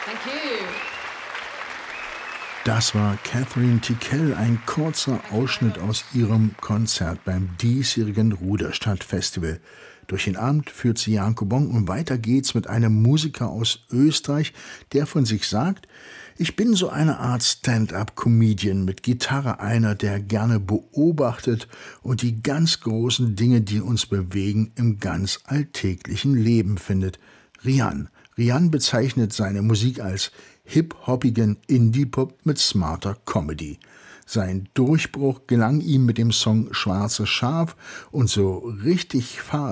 Thank you. Das war Catherine Tickell, ein kurzer Ausschnitt aus ihrem Konzert beim diesjährigen Ruderstadt-Festival. Durch den Abend führt sie Janko Bonk und weiter geht's mit einem Musiker aus Österreich, der von sich sagt: Ich bin so eine Art Stand-up-Comedian mit Gitarre, einer, der gerne beobachtet und die ganz großen Dinge, die uns bewegen, im ganz alltäglichen Leben findet. Rian. Rian bezeichnet seine Musik als hip-hoppigen Indie-Pop mit smarter Comedy. Sein Durchbruch gelang ihm mit dem Song Schwarzes Schaf und so richtig Farbe